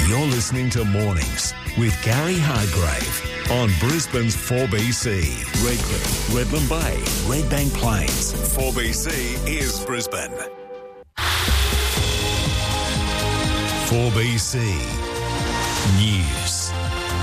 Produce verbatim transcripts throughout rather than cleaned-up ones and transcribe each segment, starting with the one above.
You're listening to Mornings with Gary Hargrave on Brisbane's four B C. Redcliffe, Redland Bay, Redbank Plains. four B C is Brisbane. four B C News.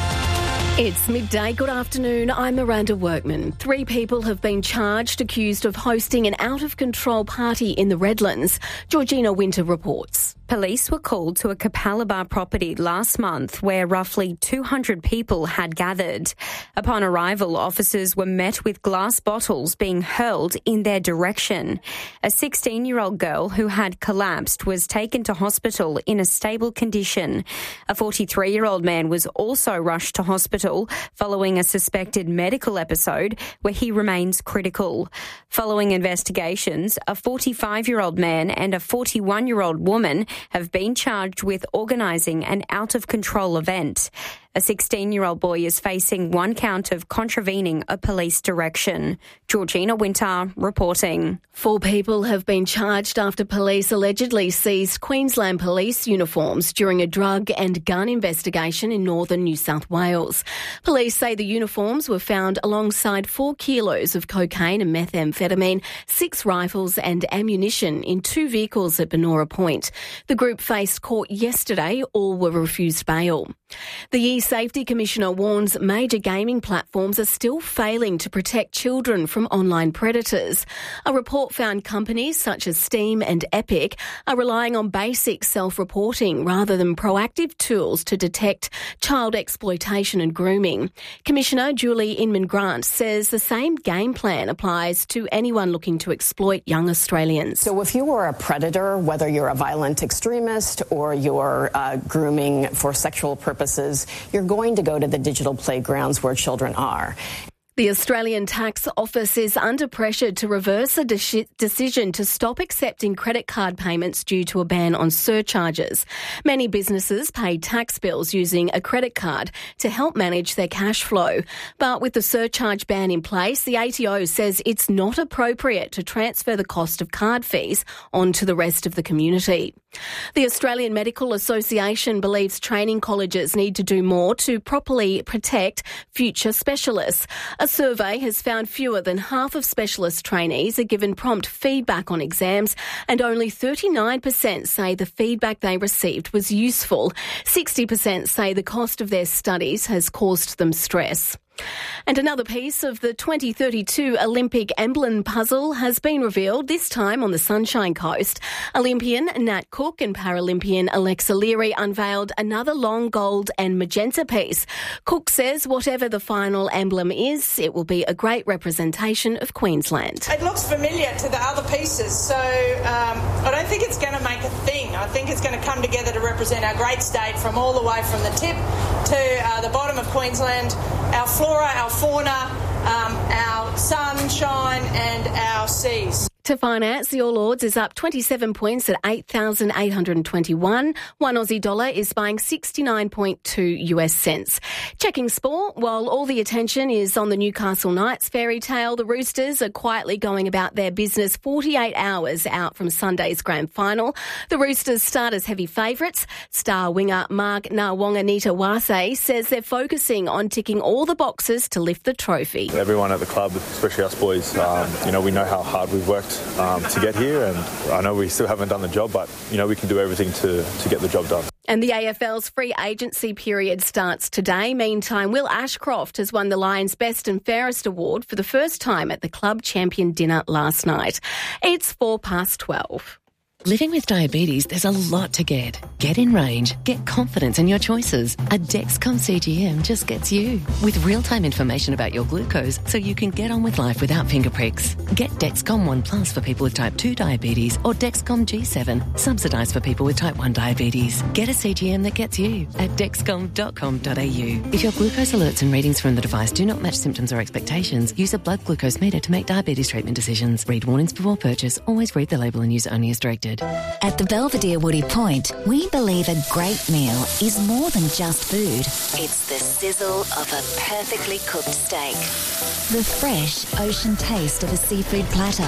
It's midday. Good afternoon. I'm Miranda Workman. Three people have been charged accused of hosting an out-of-control party in the Redlands. Georgina Winter reports. Police were called to a Capalaba property last month where roughly two hundred people had gathered. Upon arrival, officers were met with glass bottles being hurled in their direction. A sixteen-year-old girl who had collapsed was taken to hospital in a stable condition. A forty-three-year-old man was also rushed to hospital following a suspected medical episode where he remains critical. Following investigations, a forty-five-year-old man and a forty-one-year-old woman have been charged with organising an out-of-control event. A sixteen-year-old boy is facing one count of contravening a police direction. Georgina Winter reporting. Four people have been charged after police allegedly seized Queensland police uniforms during a drug and gun investigation in northern New South Wales. Police say the uniforms were found alongside four kilos of cocaine and methamphetamine, six rifles and ammunition in two vehicles at Benora Point. The group faced court yesterday. All were refused bail. The E-Safety Commissioner warns major gaming platforms are still failing to protect children from online predators. A report found companies such as Steam and Epic are relying on basic self-reporting rather than proactive tools to detect child exploitation and grooming. Commissioner Julie Inman-Grant says the same game plan applies to anyone looking to exploit young Australians. So if you are a predator, whether you're a violent extremist or you're uh, grooming for sexual purposes, you're going to go to the digital playgrounds where children are. The Australian Tax Office is under pressure to reverse a de- decision to stop accepting credit card payments due to a ban on surcharges. Many businesses pay tax bills using a credit card to help manage their cash flow. But with the surcharge ban in place, the A T O says it's not appropriate to transfer the cost of card fees onto the rest of the community. The Australian Medical Association believes training colleges need to do more to properly protect future specialists. A survey has found fewer than half of specialist trainees are given prompt feedback on exams, and only thirty-nine percent say the feedback they received was useful. sixty percent say the cost of their studies has caused them stress. And another piece of the twenty thirty-two Olympic emblem puzzle has been revealed, this time on the Sunshine Coast. Olympian Nat Cook and Paralympian Alexa Leary unveiled another long gold and magenta piece. Cook says whatever the final emblem is, it will be a great representation of Queensland. It looks familiar to the other pieces, so um, I don't think it's going to make a thing. I think it's going to come together to represent our great state from all the way from the tip to uh, the bottom of Queensland, our flora, our fauna, um, our sunshine and our seas. To finance, the All Ords is up twenty-seven points at eight thousand eight hundred twenty-one. One Aussie dollar is buying sixty-nine point two U S cents. Checking sport, while all the attention is on the Newcastle Knights fairy tale, the Roosters are quietly going about their business forty-eight hours out from Sunday's grand final. The Roosters start as heavy favourites. Star winger Mark Nawonganita-Wase says they're focusing on ticking all the boxes to lift the trophy. Everyone at the club, especially us boys, um, you know, we know how hard we've worked Um, to get here, and I know we still haven't done the job, but you know we can do everything to, to get the job done. And the A F L's free agency period starts today. Meantime, Will Ashcroft has won the Lions Best and Fairest award for the first time at the club champion dinner last night. It's four past twelve. Living with diabetes, there's a lot to get. Get in range. Get confidence in your choices. A Dexcom C G M just gets you. With real-time information about your glucose so you can get on with life without finger pricks. Get Dexcom One Plus for people with type two diabetes or Dexcom G seven, subsidised for people with type one diabetes. Get a C G M that gets you at dexcom dot com dot a u. If your glucose alerts and readings from the device do not match symptoms or expectations, use a blood glucose meter to make diabetes treatment decisions. Read warnings before purchase. Always read the label and use only as directed. At the Belvedere Woody Point, we believe a great meal is more than just food. It's the sizzle of a perfectly cooked steak. The fresh ocean taste of a seafood platter.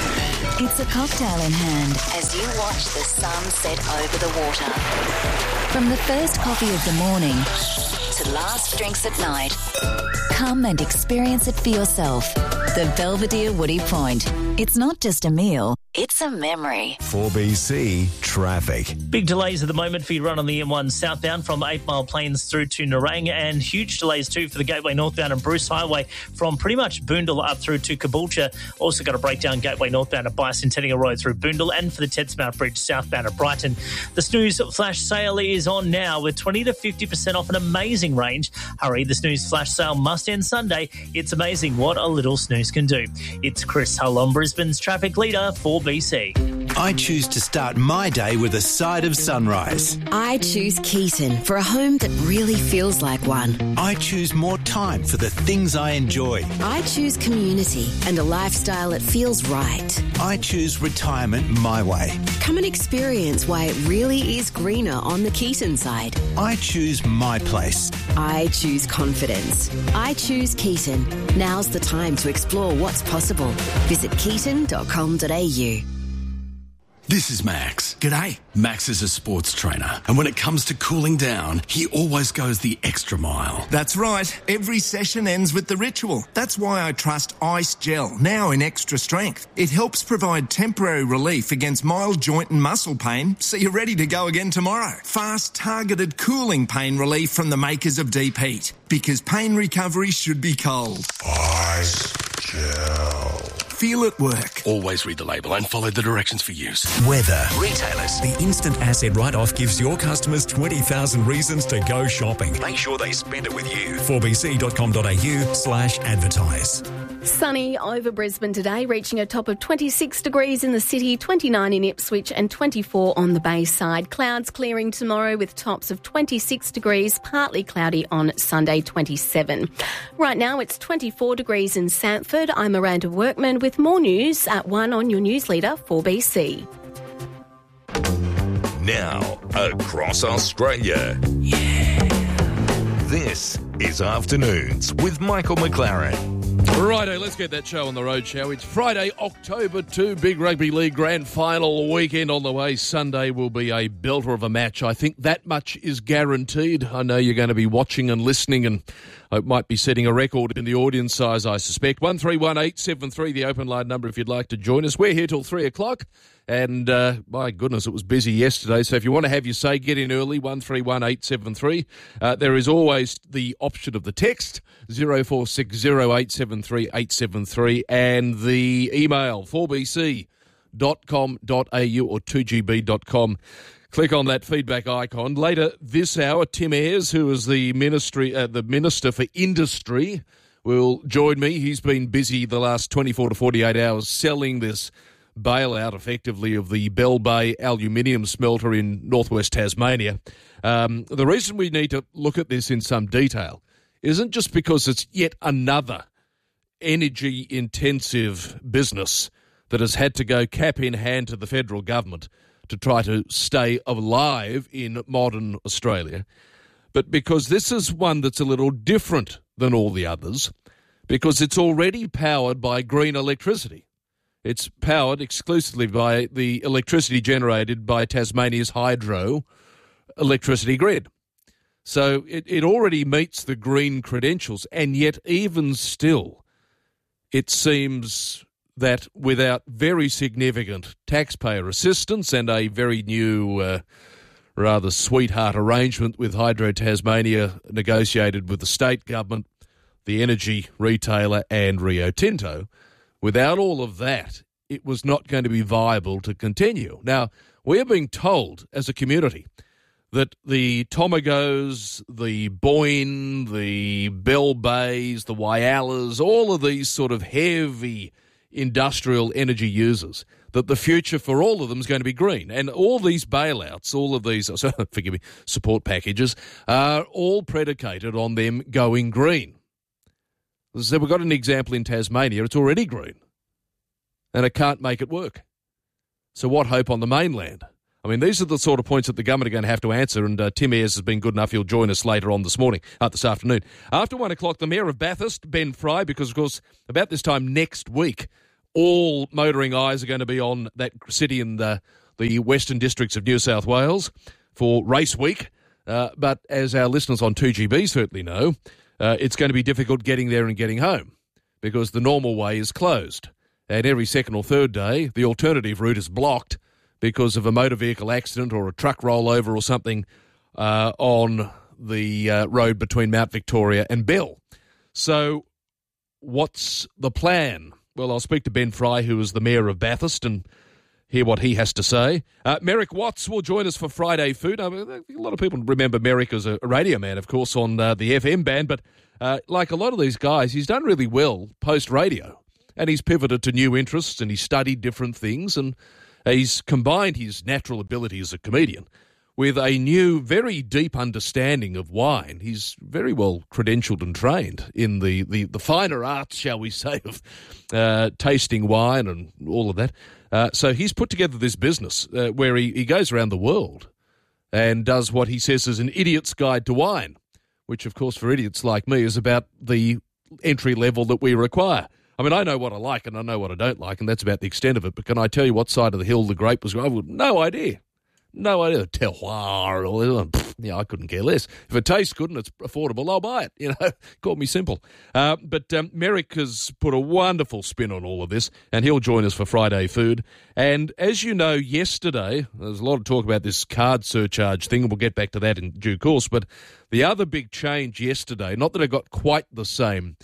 It's a cocktail in hand as you watch the sun set over the water. From the first coffee of the morning to last drinks at night, come and experience it for yourself. The Belvedere Woody Point. It's not just a meal, it's a memory. four B C traffic. Big delays at the moment for your run on the M one southbound from Eight Mile Plains through to Nerang, and huge delays too for the Gateway northbound and Bruce Highway from pretty much Boondall up through to Caboolture. Also got a breakdown Gateway northbound at Bicentennial Road through Boondall, and for the Tedsmount Bridge southbound at Brighton. The Snooze Flash Sale is on now with twenty to fifty percent off an amazing range. Hurry, the Snooze Flash Sale must end Sunday. It's amazing what a little snooze can do. It's Chris Hull on Brisbane's traffic leader, four B C. I choose to start my day with a side of sunrise. I choose Keaton for a home that really feels like one. I choose more time for the things I enjoy. I choose community and a lifestyle that feels right. I choose retirement my way. Come and experience why it really is greener on the Keaton side. I choose my place. I choose confidence. I choose Keaton. Now's the time to explore what's possible. Visit keaton dot com dot a u. This is Max. G'day. Max is a sports trainer, and when it comes to cooling down, he always goes the extra mile. That's right. Every session ends with the ritual. That's why I trust Ice Gel, now in extra strength. It helps provide temporary relief against mild joint and muscle pain, so you're ready to go again tomorrow. Fast, targeted cooling pain relief from the makers of Deep Heat, because pain recovery should be cold. Ice Gel. Feel it work. Always read the label and follow the directions for use. Weather. Retailers. The instant asset write-off gives your customers twenty thousand reasons to go shopping. Make sure they spend it with you. four b c dot com dot a u slash advertise. Sunny over Brisbane today, reaching a top of twenty-six degrees in the city, twenty-nine in Ipswich and twenty-four on the Bayside. Clouds clearing tomorrow with tops of twenty-six degrees, partly cloudy on Sunday, twenty-seven. Right now it's twenty-four degrees in Sandford. I'm Miranda Workman with more news at one on your news leader, four B C. Now, across Australia. Yeah. This is Afternoons with Michael McLaren. Righto, let's get that show on the road, shall we? It's Friday, October second, Big Rugby League Grand Final weekend on the way. Sunday will be a belter of a match. I think that much is guaranteed. I know you're going to be watching and listening, and I might be setting a record in the audience size, I suspect. one three one eight seven three, the open line number if you'd like to join us. We're here till three o'clock. And, uh, my goodness, it was busy yesterday. So if you want to have your say, get in early, one three one eight seven three. Uh, there is always the option of the text, zero four six zero eight seven three eight seven three, and the email, four b c dot com dot a u or two g b dot com. Click on that feedback icon. Later this hour, Tim Ayres, who is the ministry, uh, the Minister for Industry, will join me. He's been busy the last twenty-four to forty-eight hours selling this bailout, effectively, of the Bell Bay aluminium smelter in northwest Tasmania. Um, the reason we need to look at this in some detail isn't just because it's yet another energy-intensive business that has had to go cap in hand to the federal government to try to stay alive in modern Australia, but because this is one that's a little different than all the others, because it's already powered by green electricity. It's powered exclusively by the electricity generated by Tasmania's hydro electricity grid. So it, it already meets the green credentials, and yet even still, it seems that without very significant taxpayer assistance and a very new, uh, rather sweetheart arrangement with Hydro Tasmania negotiated with the state government, the energy retailer and Rio Tinto, without all of that, it was not going to be viable to continue. Now, we're being told as a community that the Tomagos, the Boyne, the Bell Bays, the Wyalas, all of these sort of heavy industrial energy users, that the future for all of them is going to be green. And all these bailouts, all of these, so, forgive me, support packages, are all predicated on them going green. So we've got an example in Tasmania, it's already green, and it can't make it work. So what hope on the mainland? I mean, these are the sort of points that the government are going to have to answer, and uh, Tim Ayres has been good enough. He'll join us later on this morning, uh, this afternoon. After one o'clock, the Mayor of Bathurst, Ben Fry, because, of course, about this time next week, all motoring eyes are going to be on that city in the, the western districts of New South Wales for Race Week. Uh, but as our listeners on two G B certainly know, uh, it's going to be difficult getting there and getting home because the normal way is closed. And every second or third day, the alternative route is blocked because of a motor vehicle accident or a truck rollover or something uh, on the uh, road between Mount Victoria and Bell. So what's the plan? Well, I'll speak to Ben Fry, who is the Mayor of Bathurst, and hear what he has to say. Uh, Merrick Watts will join us for Friday Food. I mean, a lot of people remember Merrick as a radio man, of course, on uh, the F M band, but uh, like a lot of these guys, he's done really well post-radio, and he's pivoted to new interests, and he's studied different things, and he's combined his natural ability as a comedian with a new, very deep understanding of wine. He's very well credentialed and trained in the, the, the finer arts, shall we say, of uh, tasting wine and all of that. Uh, so he's put together this business uh, where he, he goes around the world and does what he says is an idiot's guide to wine, which, of course, for idiots like me is about the entry level that we require. I mean, I know what I like and I know what I don't like, and that's about the extent of it. But can I tell you what side of the hill the grape was? I've got no idea. No idea. Terroir. Or, yeah, I couldn't care less. If it tastes good and it's affordable, I'll buy it. You know, call me simple. Uh, but um, Merrick has put a wonderful spin on all of this, and he'll join us for Friday Food. And as you know, yesterday, there's a lot of talk about this card surcharge thing, and we'll get back to that in due course. But the other big change yesterday, not that it got quite the same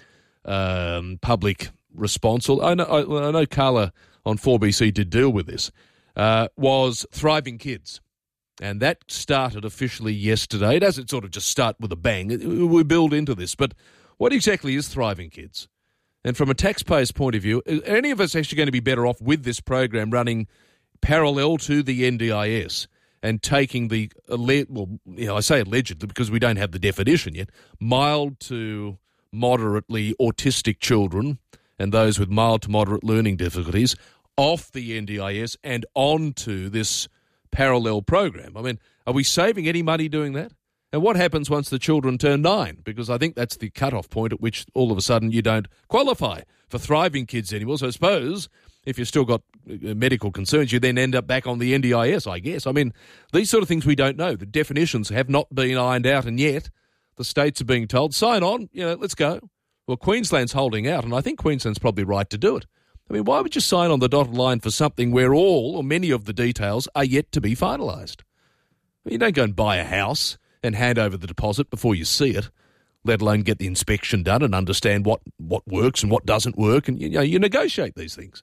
um, public response, I know, I, I know Carla on four B C did deal with this, uh, was Thriving Kids. And that started officially yesterday. It doesn't sort of just start with a bang. We build into this. But what exactly is Thriving Kids? And from a taxpayer's point of view, are any of us actually going to be better off with this program running parallel to the N D I S and taking the, well, you know, I say allegedly because we don't have the definition yet, mild to moderately autistic children and those with mild to moderate learning difficulties off the N D I S and onto this parallel program? I mean, are we saving any money doing that? And what happens once the children turn nine? Because I think that's the cut-off point at which all of a sudden you don't qualify for Thriving Kids anymore. So I suppose if you've still got medical concerns, you then end up back on the N D I S, I guess. I mean, these sort of things we don't know. The definitions have not been ironed out, and yet the states are being told, sign on, you know, let's go. Well, Queensland's holding out, and I think Queensland's probably right to do it. I mean, why would you sign on the dotted line for something where all or many of the details are yet to be finalised? You don't go and buy a house and hand over the deposit before you see it, let alone get the inspection done and understand what, what works and what doesn't work, and you know, you negotiate these things.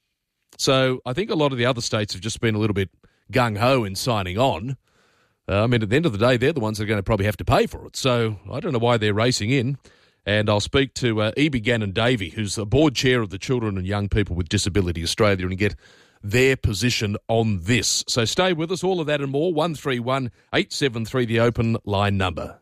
So I think a lot of the other states have just been a little bit gung-ho in signing on. Uh, I mean, at the end of the day, they're the ones that are going to probably have to pay for it. So I don't know why they're racing in. And I'll speak to uh, Evie Gannon-Davey, who's the board chair of the Children and Young People with Disability Australia, and get their position on this. So stay with us, all of that and more. one three one, eight seven three, the open line number.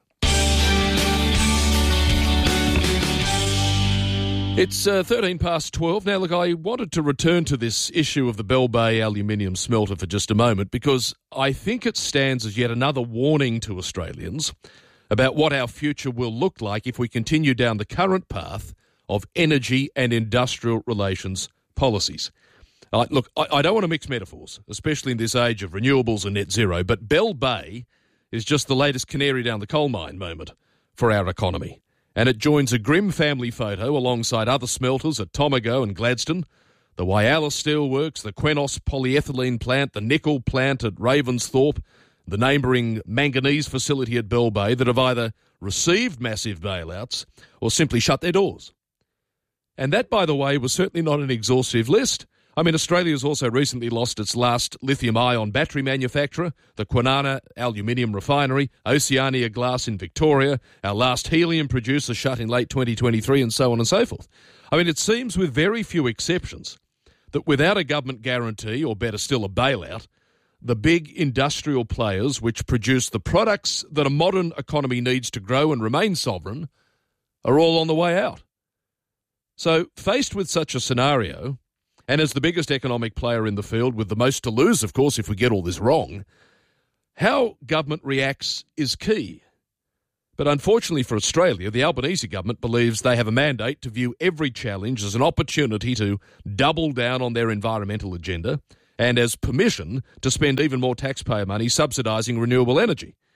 It's uh, thirteen past twelve. Now, look, I wanted to return to this issue of the Bell Bay aluminium smelter for just a moment because I think it stands as yet another warning to Australians about what our future will look like if we continue down the current path of energy and industrial relations policies. Uh, look, I, I don't want to mix metaphors, especially in this age of renewables and net zero, but Bell Bay is just the latest canary down the coal mine moment for our economy. And it joins a grim family photo alongside other smelters at Tomago and Gladstone, the Whyalla Steelworks, the Qenos polyethylene plant, the nickel plant at Ravensthorpe, the neighbouring manganese facility at Bell Bay that have either received massive bailouts or simply shut their doors. And that, by the way, was certainly not an exhaustive list. I mean, Australia's also recently lost its last lithium-ion battery manufacturer, the Kwinana aluminium refinery, Oceania Glass in Victoria, our last helium producer shut in late twenty twenty-three, and so on and so forth. I mean, it seems with very few exceptions that without a government guarantee, or better still, a bailout, the big industrial players which produce the products that a modern economy needs to grow and remain sovereign are all on the way out. So, faced with such a scenario, and as the biggest economic player in the field with the most to lose, of course, if we get all this wrong, how government reacts is key. But unfortunately for Australia, the Albanese government believes they have a mandate to view every challenge as an opportunity to double down on their environmental agenda and as permission to spend even more taxpayer money subsidising renewable energy.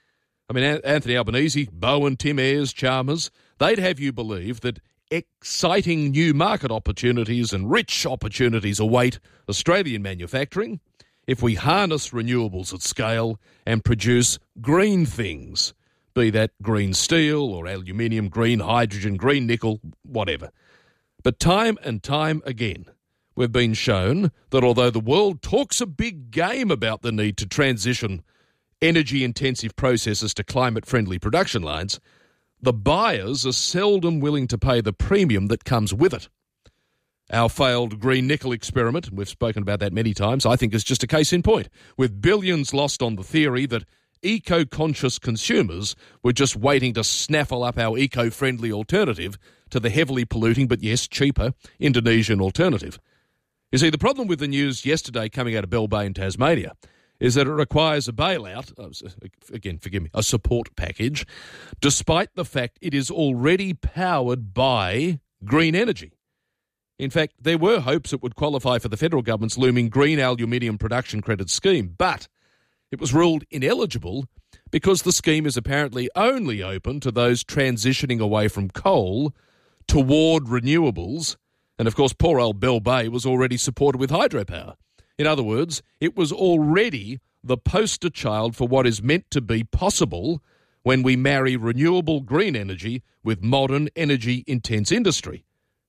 I mean, Anthony Albanese, Bowen, Tim Ayres, Chalmers, they'd have you believe that exciting new market opportunities and rich opportunities await Australian manufacturing if we harness renewables at scale and produce green things, be that green steel or aluminium, green hydrogen, green nickel, whatever. But time and time again, we've been shown that although the world talks a big game about the need to transition energy-intensive processes to climate-friendly production lines, the buyers are seldom willing to pay the premium that comes with it. Our failed green nickel experiment, we've spoken about that many times, I think is just a case in point, with billions lost on the theory that eco-conscious consumers were just waiting to snaffle up our eco-friendly alternative to the heavily polluting but, yes, cheaper Indonesian alternative. You see, the problem with the news yesterday coming out of Bell Bay in Tasmania is that it requires a bailout, again, forgive me, a support package, despite the fact it is already powered by green energy. In fact, there were hopes it would qualify for the federal government's looming green aluminium production credit scheme, but it was ruled ineligible because the scheme is apparently only open to those transitioning away from coal toward renewables, and of course poor old Bell Bay was already supported with hydropower. In other words, it was already the poster child for what is meant to be possible when we marry renewable green energy with modern energy-intense industry.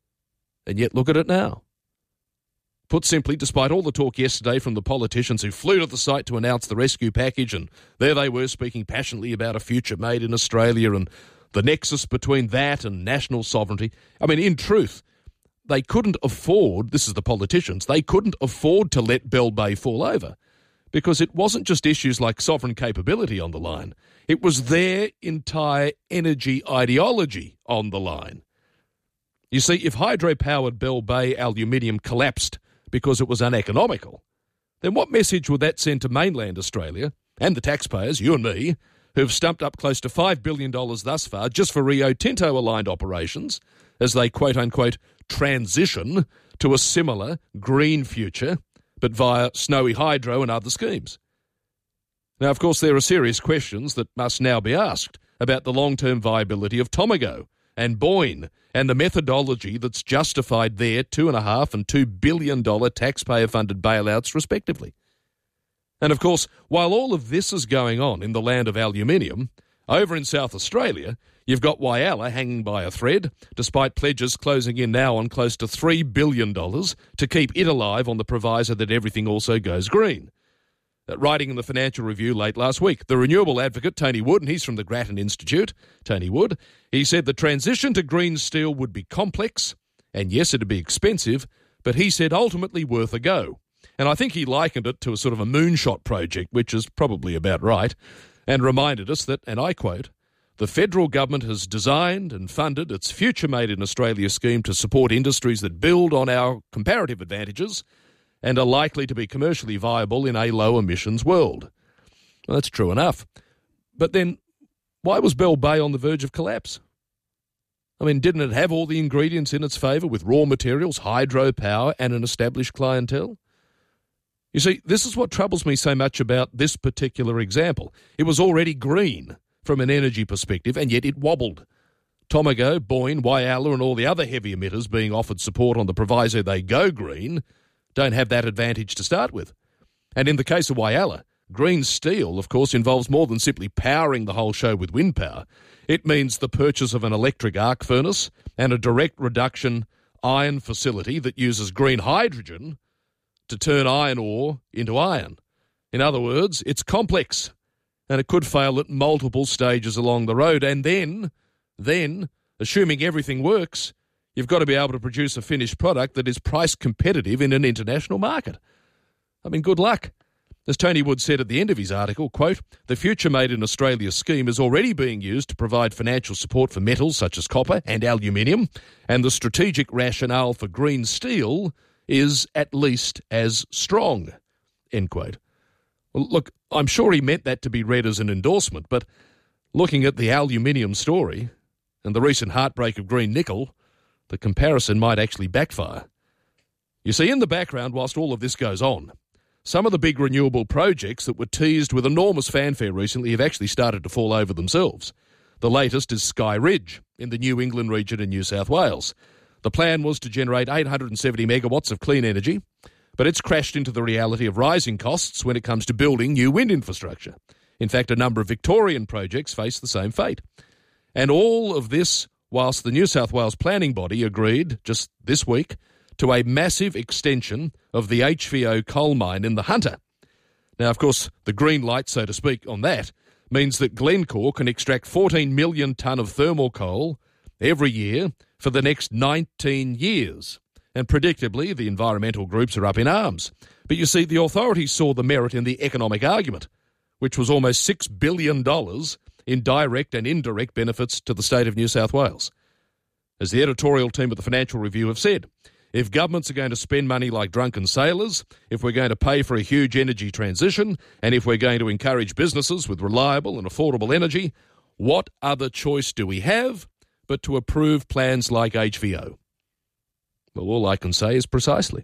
And yet look at it now. Put simply, despite all the talk yesterday from the politicians who flew to the site to announce the rescue package, and there they were speaking passionately about a future made in Australia and the nexus between that and national sovereignty, I mean, in truth, they couldn't afford, this is the politicians, they couldn't afford to let Bell Bay fall over because it wasn't just issues like sovereign capability on the line. It was their entire energy ideology on the line. You see, if hydro-powered Bell Bay aluminium collapsed because it was uneconomical, then what message would that send to mainland Australia and the taxpayers, you and me, who've stumped up close to five billion dollars thus far just for Rio Tinto-aligned operations as they quote-unquote transition to a similar green future, but via snowy hydro and other schemes? Now, of course, there are serious questions that must now be asked about the long-term viability of Tomago and Boyne and the methodology that's justified their two and a half and two billion dollar taxpayer-funded bailouts, respectively. And of course, while all of this is going on in the land of aluminium, over in South Australia, you've got Whyalla hanging by a thread, despite pledges closing in now on close to three billion dollars to keep it alive on the proviso that everything also goes green. Writing in the Financial Review late last week, the renewable advocate Tony Wood, and he's from the Grattan Institute, Tony Wood, he said the transition to green steel would be complex, and yes, it'd be expensive, but he said ultimately worth a go. And I think he likened it to a sort of a moonshot project, which is probably about right, and reminded us that, and I quote, the federal government has designed and funded its Future Made in Australia scheme to support industries that build on our comparative advantages and are likely to be commercially viable in a low-emissions world. Well, that's true enough. But then, why was Bell Bay on the verge of collapse? I mean, didn't it have all the ingredients in its favour with raw materials, hydropower and an established clientele? You see, this is what troubles me so much about this particular example. It was already green from an energy perspective, and yet it wobbled. Tomago, Boyne, Whyalla and all the other heavy emitters being offered support on the proviso they go green don't have that advantage to start with. And in the case of Whyalla, green steel, of course, involves more than simply powering the whole show with wind power. It means the purchase of an electric arc furnace and a direct reduction iron facility that uses green hydrogen to turn iron ore into iron. In other words, it's complex, and it could fail at multiple stages along the road. And then, then, assuming everything works, you've got to be able to produce a finished product that is price competitive in an international market. I mean, good luck. As Tony Wood said at the end of his article, quote, the Future Made in Australia scheme is already being used to provide financial support for metals such as copper and aluminium, and the strategic rationale for green steel is at least as strong, end quote. Well, look, I'm sure he meant that to be read as an endorsement, but looking at the aluminium story and the recent heartbreak of green nickel, the comparison might actually backfire. You see, in the background, whilst all of this goes on, some of the big renewable projects that were teased with enormous fanfare recently have actually started to fall over themselves. The latest is Sky Ridge in the New England region in New South Wales. The plan was to generate eight hundred seventy megawatts of clean energy, but it's crashed into the reality of rising costs when it comes to building new wind infrastructure. In fact, a number of Victorian projects face the same fate. And all of this whilst the New South Wales planning body agreed just this week to a massive extension of the H V O coal mine in the Hunter. Now, of course, the green light, so to speak, on that means that Glencore can extract fourteen million tonne of thermal coal every year for the next nineteen years. And predictably, the environmental groups are up in arms. But you see, the authorities saw the merit in the economic argument, which was almost six billion dollars in direct and indirect benefits to the state of New South Wales. As the editorial team of the Financial Review have said, if governments are going to spend money like drunken sailors, if we're going to pay for a huge energy transition, and if we're going to encourage businesses with reliable and affordable energy, what other choice do we have but to approve plans like H V O? Well, all I can say is precisely.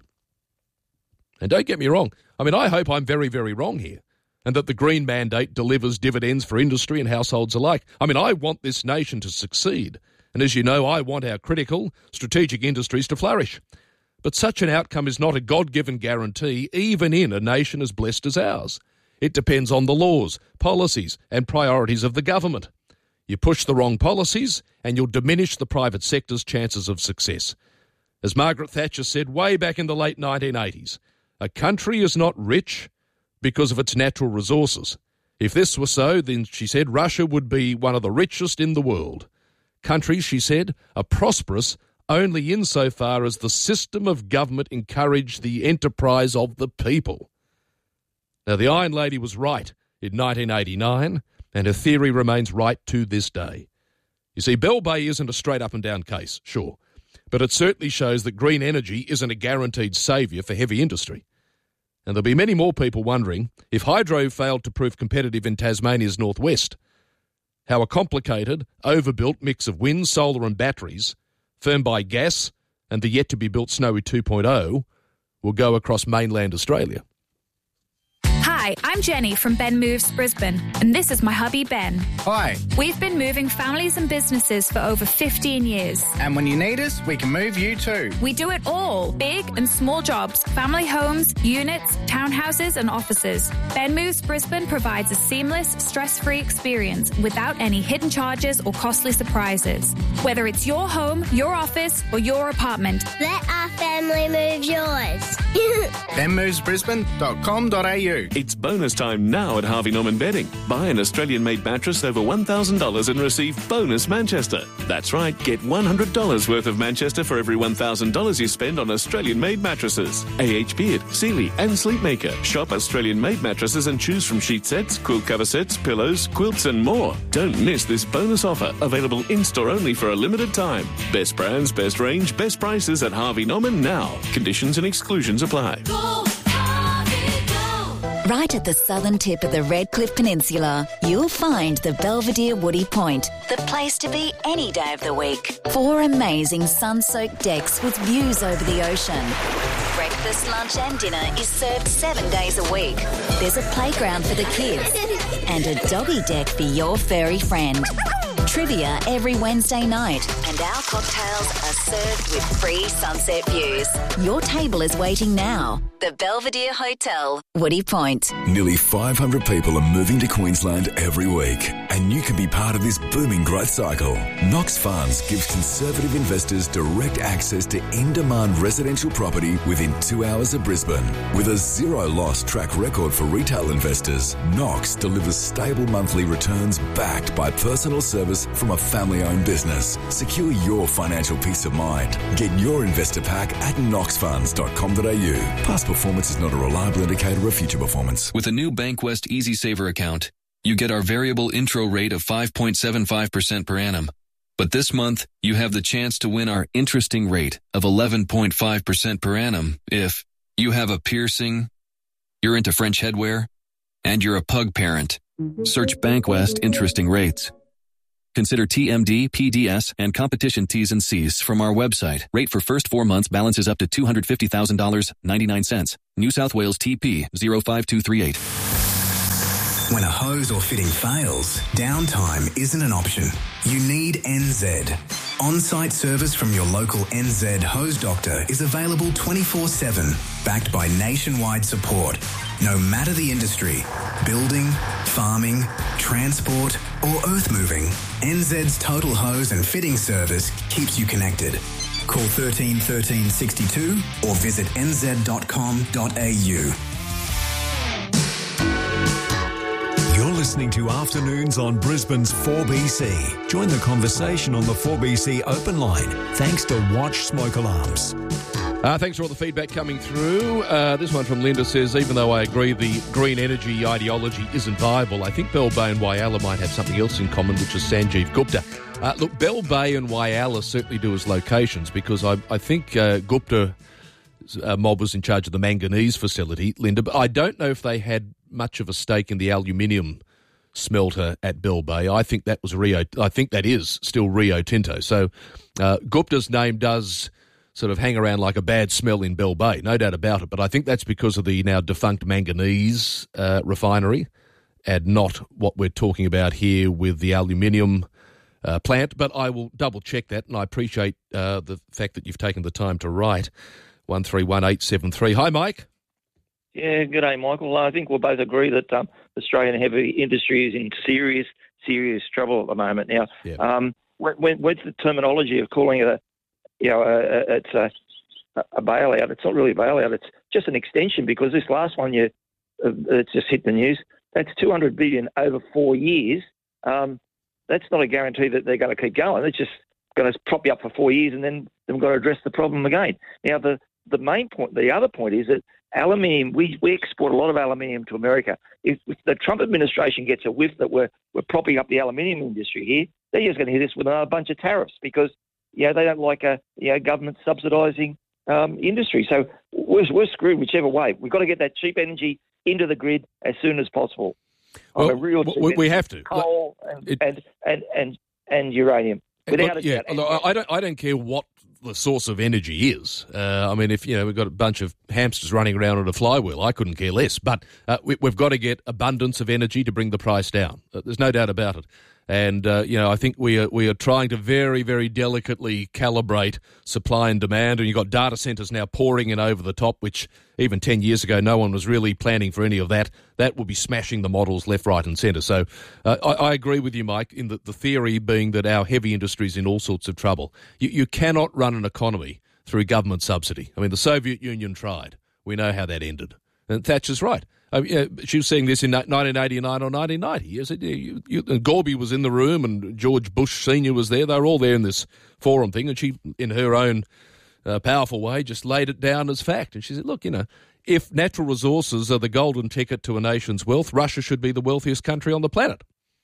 And don't get me wrong, I mean, I hope I'm very, very wrong here, and that the green mandate delivers dividends for industry and households alike. I mean, I want this nation to succeed. And as you know, I want our critical, strategic industries to flourish. But such an outcome is not a God-given guarantee, even in a nation as blessed as ours. It depends on the laws, policies, and priorities of the government. You push the wrong policies, and you'll diminish the private sector's chances of success. As Margaret Thatcher said way back in the late nineteen eighties, a country is not rich because of its natural resources. If this were so, then, she said, Russia would be one of the richest in the world. Countries, she said, are prosperous only insofar as the system of government encouraged the enterprise of the people. Now, the Iron Lady was right in nineteen eighty-nine, and her theory remains right to this day. You see, Bell Bay isn't a straight-up-and-down case, sure, but it certainly shows that green energy isn't a guaranteed saviour for heavy industry. And there'll be many more people wondering if hydro failed to prove competitive in Tasmania's northwest, how a complicated, overbuilt mix of wind, solar and batteries, firmed by gas and the yet-to-be-built Snowy two point oh, will go across mainland Australia. Hi, I'm Jenny from Ben Moves Brisbane, and this is my hubby Ben. Hi. We've been moving families and businesses for over fifteen years. And when you need us, we can move you too. We do it all, big and small jobs, family homes, units, townhouses and offices. Ben Moves Brisbane provides a seamless, stress-free experience without any hidden charges or costly surprises. Whether it's your home, your office or your apartment. Let our family move yours. ben moves brisbane dot com dot a u. It's bonus time now at Harvey Norman Bedding. Buy an Australian-made mattress over one thousand dollars and receive bonus Manchester. That's right, get one hundred dollars worth of Manchester for every one thousand dollars you spend on Australian-made mattresses. A H Beard, Sealy and Sleepmaker. Shop Australian-made mattresses and choose from sheet sets, quilt cover sets, pillows, quilts and more. Don't miss this bonus offer, available in-store only for a limited time. Best brands, best range, best prices at Harvey Norman now. Conditions and exclusions apply. Right at the southern tip of the Redcliffe Peninsula, you'll find the Belvedere Woody Point, the place to be any day of the week. Four amazing sun-soaked decks with views over the ocean. Breakfast, lunch and dinner is served seven days a week. There's a playground for the kids and a doggy deck for your furry friend. Trivia every Wednesday night, and our cocktails are served with free sunset views. Your table is waiting now. The Belvedere Hotel, Woody Point. Nearly five hundred people are moving to Queensland every week, and you can be part of this booming growth cycle. Knox Funds gives conservative investors direct access to in-demand residential property within two hours of Brisbane. With a zero-loss track record for retail investors, Knox delivers stable monthly returns backed by personal service from a family-owned business. Secure your financial peace of mind. Get your investor pack at knox funds dot com dot a u. Past performance is not a reliable indicator of future performance. With a new Bankwest EasySaver account, you get our variable intro rate of five point seven five percent per annum. But this month, you have the chance to win our interesting rate of eleven point five percent per annum if you have a piercing, you're into French headwear, and you're a pug parent. Search Bankwest Interesting Rates. Consider T M D, P D S, and competition T's and C's from our website. Rate for first four months balances up to two hundred fifty thousand dollars and ninety-nine cents. New South Wales T P zero five two three eight. When a hose or fitting fails, downtime isn't an option. You need N Z. On-site service from your local N Z hose doctor is available twenty-four seven, backed by nationwide support. No matter the industry, building, farming, transport or earth moving, N Z's total hose and fitting service keeps you connected. Call thirteen thirteen sixty-two or visit n z dot com dot a u. You're listening to Afternoons on Brisbane's four B C. Join the conversation on the four B C open line thanks to Watch Smoke Alarms. Uh, thanks for all the feedback coming through. Uh, this one from Linda says, even though I agree the green energy ideology isn't viable, I think Bell Bay and Whyalla might have something else in common, which is Sanjeev Gupta. Uh, look, Bell Bay and Whyalla certainly do as locations because I, I think uh, Gupta uh, mob was in charge of the manganese facility, Linda, but I don't know if they had much of a stake in the aluminium smelter at Bell Bay. I think that was Rio. I think that is still Rio Tinto. So uh, Gupta's name does sort of hang around like a bad smell in Bell Bay, no doubt about it. But I think that's because of the now defunct manganese uh, refinery and not what we're talking about here with the aluminium uh, plant. But I will double check that, and I appreciate uh, the fact that you've taken the time to write one three one eight seven three. Hi, Mike. Yeah, good day, Michael. I think we'll both agree that um, Australian heavy industry is in serious, serious trouble at the moment. Now, yeah. um, when, when, what's the terminology of calling it a, you know, a, a, it's a, a bailout? It's not really a bailout. It's just an extension because this last one, you, uh, it's just hit the news. That's two hundred billion dollars over four years. Um, that's not a guarantee that they're going to keep going. It's just going to prop you up for four years and then they've got to address the problem again. Now, the, the main point, the other point is that aluminium, we, we export a lot of aluminium to America. If, if the Trump administration gets a whiff that we're, we're propping up the aluminium industry here, they're just going to hit us with another bunch of tariffs because, you know, they don't like a you know, government subsidising um, industry. So we're, we're screwed whichever way. We've got to get that cheap energy into the grid as soon as possible. Well, a real we, we have to. Coal and, it, and, and, and, and uranium. Without look, yeah, a look, I don't. I don't care what the source of energy is. Uh, I mean, if you know we've got a bunch of hamsters running around on a flywheel, I couldn't care less. But uh, we, we've got to get abundance of energy to bring the price down. Uh, there's no doubt about it. And uh, you know, I think we are we are trying to very, very delicately calibrate supply and demand. And you've got data centres now pouring in over the top, which even ten years ago no one was really planning for any of that. That will be smashing the models left, right, and centre. So uh, I, I agree with you, Mike, in the, the theory being that our heavy industry is in all sorts of trouble. You, you cannot run an economy through government subsidy. I mean, the Soviet Union tried. We know how that ended. And Thatcher's right. I mean, yeah, she was saying this in nineteen eighty-nine or nineteen ninety. Yes, it, you, you, and Gorby was in the room and George Bush Senior was there. They were all there in this forum thing. And she, in her own uh, powerful way, just laid it down as fact. And she said, look, you know, if natural resources are the golden ticket to a nation's wealth, Russia should be the wealthiest country on the planet.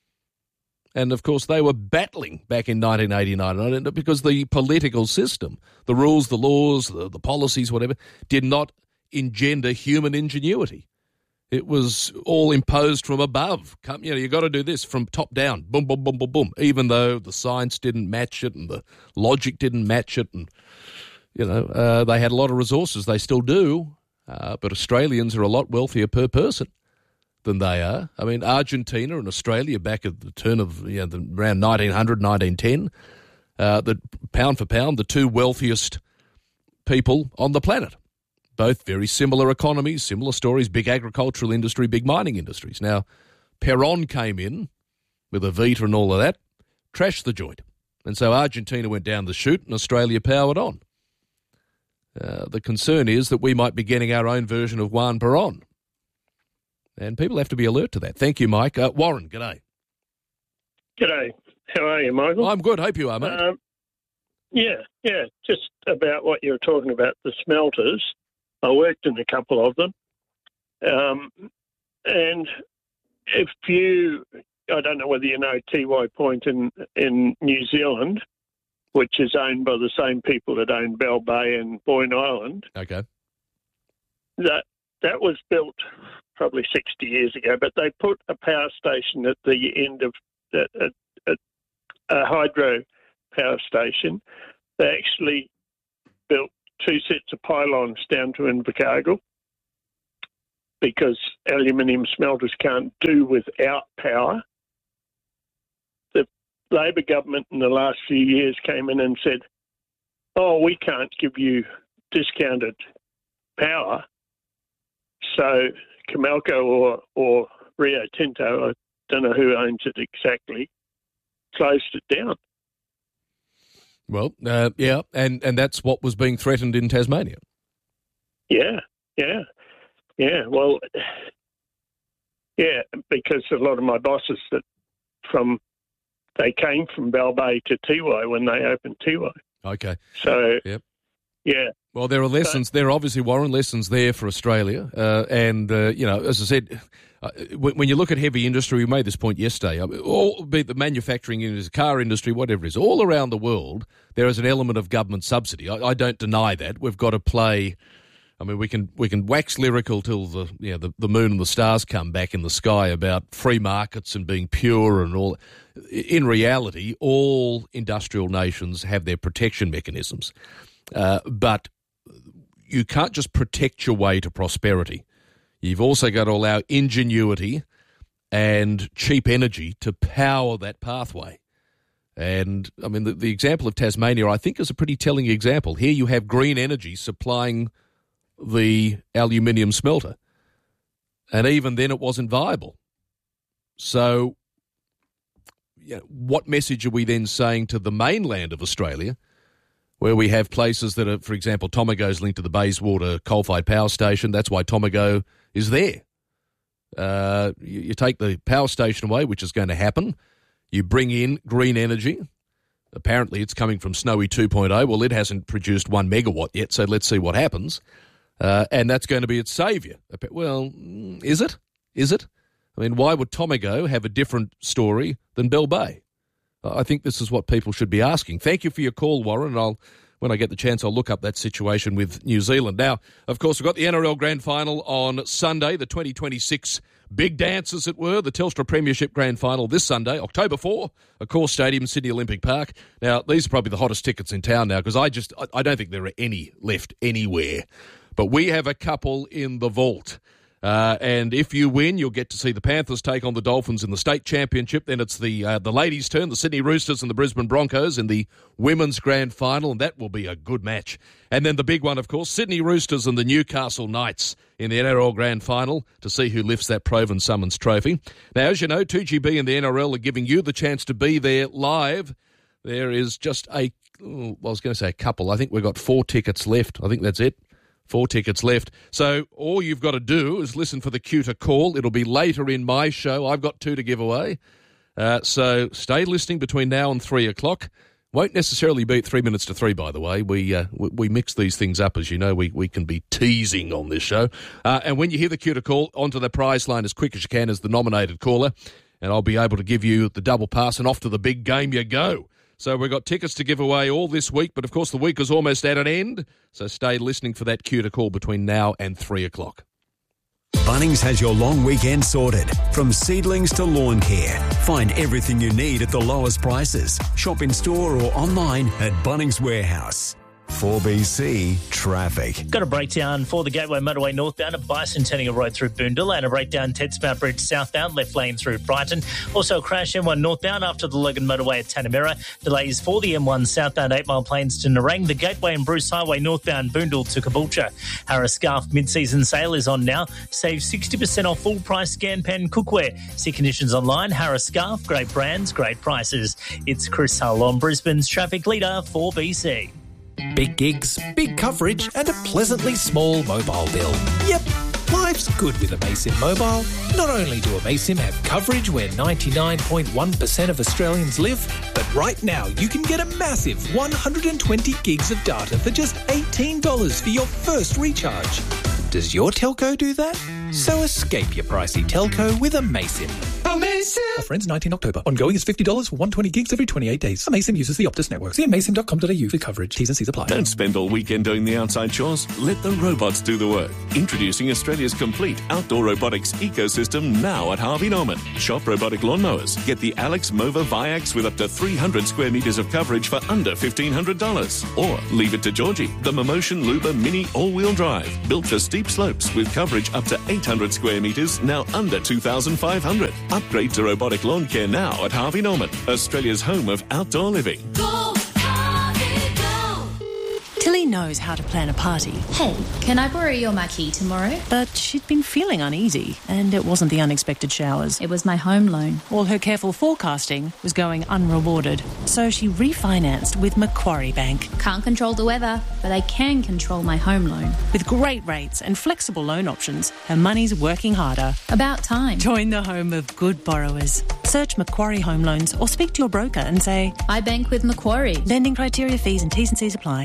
And, of course, they were battling back in nineteen eighty-nine because the political system, the rules, the laws, the, the policies, whatever, did not engender human ingenuity. It was all imposed from above. Come, you know, you got to do this from top down, boom, boom, boom, boom, boom. Even though the science didn't match it and the logic didn't match it, and you know, uh, they had a lot of resources. They still do, uh, but Australians are a lot wealthier per person than they are. I mean, Argentina and Australia back at the turn of you know the, around nineteen hundred, nineteen ten, uh, the pound for pound, the two wealthiest people on the planet. Both very similar economies, similar stories, big agricultural industry, big mining industries. Now, Perón came in with Evita and all of that, trashed the joint. And so Argentina went down the chute and Australia powered on. Uh, the concern is that we might be getting our own version of Juan Perón. And people have to be alert to that. Thank you, Mike. Uh, Warren, g'day. G'day. How are you, Michael? I'm good. Hope you are, mate. Um, yeah, yeah. Just about what you were talking about, the smelters. I worked in a couple of them. Um, and if you, I don't know whether you know T Y Point in, in New Zealand, which is owned by the same people that own Bell Bay and Boyne Island. Okay. That that was built probably sixty years ago, but they put a power station at the end of, at, at, a hydro power station. They actually built two sets of pylons down to Invercargill because aluminium smelters can't do without power. The Labor government in the last few years came in and said, oh, we can't give you discounted power. So Comalco or, or Rio Tinto, I don't know who owns it exactly, closed it down. Well, uh, yeah, and, and that's what was being threatened in Tasmania. Yeah, yeah, yeah. Well, yeah, because a lot of my bosses that from they came from Bell Bay to Tiwai when they opened Tiwai. Okay. So, yep. yeah. Well, there are lessons. So, there are obviously, Warren, lessons there for Australia. Uh, and, uh, you know, as I said, uh, when, when you look at heavy industry, we made this point yesterday, I mean, all, be it the manufacturing industry, car industry, whatever it is, all around the world, there is an element of government subsidy. I, I don't deny that. We've got to play... I mean, we can we can wax lyrical till the you know, the, the moon and the stars come back in the sky about free markets and being pure and all. In reality, all industrial nations have their protection mechanisms. Uh, but you can't just protect your way to prosperity. You've also got to allow ingenuity and cheap energy to power that pathway. And, I mean, the, the example of Tasmania, I think, is a pretty telling example. Here you have green energy supplying the aluminium smelter, and even then it wasn't viable. So, you know, what message are we then saying to the mainland of Australia, where we have places that are, for example, Tomago's linked to the Bayswater coal-fired power station? That's why Tomago is there. Uh, you, you take the power station away, which is going to happen. You bring in green energy. Apparently it's coming from Snowy two point oh. Well, it hasn't produced one megawatt yet, so let's see what happens. Uh, and that's going to be its saviour. Well, is it? Is it? I mean, why would Tomago have a different story than Bell Bay? I think this is what people should be asking. Thank you for your call, Warren, and I'll, when I get the chance, I'll look up that situation with New Zealand. Now, of course, we've got the N R L Grand Final on Sunday, the twenty twenty-six big dance, as it were, the Telstra Premiership Grand Final this Sunday, October fourth, Accor Stadium, Sydney Olympic Park. Now, these are probably the hottest tickets in town now, because I just, I, I don't think there are any left anywhere. But we have a couple in the vault. Uh, and if you win, you'll get to see the Panthers take on the Dolphins in the state championship. Then it's the uh, the ladies' turn, the Sydney Roosters and the Brisbane Broncos in the women's grand final, and that will be a good match. And then the big one, of course, Sydney Roosters and the Newcastle Knights in the N R L grand final to see who lifts that Provan Summons trophy. Now, as you know, two G B and the N R L are giving you the chance to be there live. There is just a, oh, I was going to say a couple. I think we've got four tickets left. I think that's it. Four tickets left. So all you've got to do is listen for the cue to call. It'll be later in my show. I've got two to give away. Uh, so stay listening between now and three o'clock. Won't necessarily be at three minutes to three, by the way. We uh, we, we mix these things up, as you know. We, we can be teasing on this show. Uh, and when you hear the cue to call, onto the prize line as quick as you can as the nominated caller. And I'll be able to give you the double pass, and off to the big game you go. So we've got tickets to give away all this week, but of course the week is almost at an end, so stay listening for that cue to call between now and three o'clock. Bunnings has your long weekend sorted. From seedlings to lawn care. Find everything you need at the lowest prices. Shop in store or online at Bunnings Warehouse. four B C traffic. Got a breakdown for the Gateway Motorway northbound at Bicentennial Road through Boondall, and a breakdown Tedsmount Bridge southbound, left lane through Brighton. Also a crash M one northbound after the Logan Motorway at Tanamera. Delays for the M one southbound eight Mile Plains to Nerang. The Gateway and Bruce Highway northbound Boondall to Caboolture. Harris Scarf mid-season sale is on now. Save sixty percent off full price scan pen cookware. See conditions online. Harris Scarf, great brands, great prices. It's Chris Hull on Brisbane's traffic leader, four B C. Big gigs, big coverage, and a pleasantly small mobile bill. Yep, life's good with Amaysim Mobile. Not only do Amaysim have coverage where ninety-nine point one percent of Australians live, but right now you can get a massive one hundred twenty gigs of data for just eighteen dollars for your first recharge. Does your telco do that? So escape your pricey telco with Amaysim. Amaysim! Offer ends nineteenth October. Ongoing is fifty dollars for one hundred twenty gigs every twenty-eight days. Amaysim uses the Optus network. See amaysim dot com dot a u for coverage. T's and C's apply. Don't spend all weekend doing the outside chores. Let the robots do the work. Introducing Australia's complete outdoor robotics ecosystem now at Harvey Norman. Shop robotic lawnmowers. Get the Alex Mova Viax with up to three hundred square metres of coverage for under fifteen hundred dollars. Or leave it to Georgie, the Momotion Luba Mini all-wheel drive. Built for steep slopes with coverage up to eight hundred square metres, now under two thousand five hundred. Upgrade to robotic lawn care now at Harvey Norman, Australia's home of outdoor living. Go, Harvey, go! Tilly knows how to plan a party. Hey, can I borrow your marquee tomorrow? But she'd been feeling uneasy, and it wasn't the unexpected showers. It was my home loan. All her careful forecasting was going unrewarded. So she refinanced with Macquarie Bank. Can't control the weather, but I can control my home loan. With great rates and flexible loan options, her money's working harder. About time. Join the home of good borrowers. Search Macquarie Home Loans or speak to your broker and say, I bank with Macquarie. Lending criteria, fees and T's and C's apply.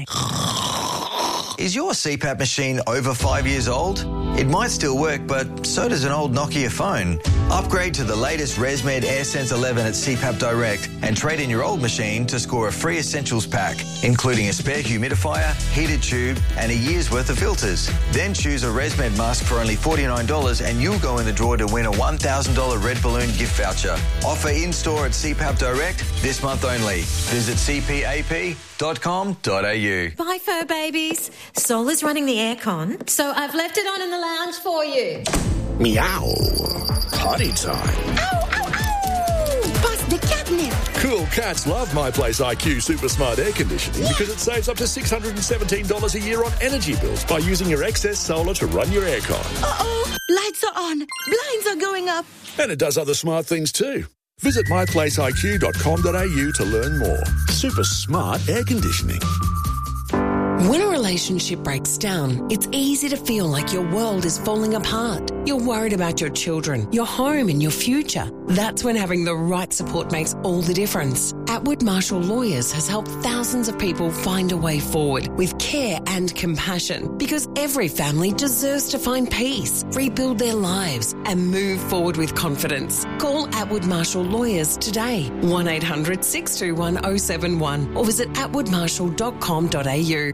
Is your C PAP machine over five years old? It might still work, but so does an old Nokia phone. Upgrade to the latest ResMed AirSense eleven at C PAP Direct and trade in your old machine to score a free essentials pack, including a spare humidifier, heated tube and a year's worth of filters. Then choose a ResMed mask for only forty-nine dollars and you'll go in the draw to win a one thousand dollars Red Balloon gift voucher. Offer in-store at C PAP Direct this month only. Visit c p a p dot com dot a u. Bye, fur babies. Sol is running the aircon, so I've left it on in the lounge for you. Meow. Potty time. Ow, ow, ow! Bust the catnip. Cool cats love My Place I Q Super Smart Air Conditioning yeah. because it saves up to six hundred seventeen dollars a year on energy bills by using your excess solar to run your aircon. Uh-oh. Lights are on. Blinds are going up. And it does other smart things too. Visit my place I Q dot com dot a u to learn more. Super smart air conditioning. When a relationship breaks down, it's easy to feel like your world is falling apart. You're worried about your children, your home and your future. That's when having the right support makes all the difference. Atwood Marshall Lawyers has helped thousands of people find a way forward with care and compassion, because every family deserves to find peace, rebuild their lives and move forward with confidence. Call Atwood Marshall Lawyers today, one eight hundred six two one oh seven one, or visit atwood marshall dot com dot a u.